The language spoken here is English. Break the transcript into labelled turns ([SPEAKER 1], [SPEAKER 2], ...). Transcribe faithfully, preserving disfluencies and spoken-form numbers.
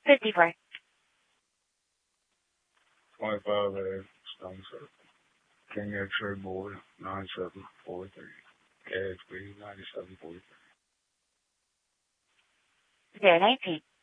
[SPEAKER 1] fifty-four.
[SPEAKER 2] twenty-five A, Stone Circle. King X-ray boy, nine seven four three. K X B, ninety-seven forty-three.
[SPEAKER 1] zero nineteen.